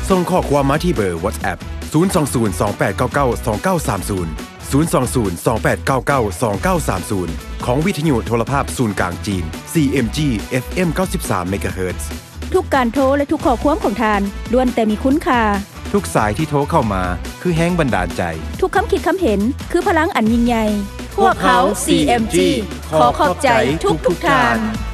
ส่งข้อความมาที่เบอร์ WhatsApp 02028992930 02028992930 ของวิทยุโทรภาพศูนย์กลางจีน CMG FM 93 MHz ทุกการโทรและทุกข้อความของทานล้วนแต่มีคุณค่าทุกสายที่โทรเข้ามาคือแรงบันดาลใจทุกคำคิดคำเห็นคือพลังอันยิ่งใหญ่พวกเขา CMG ขอขอบใจทุกทาน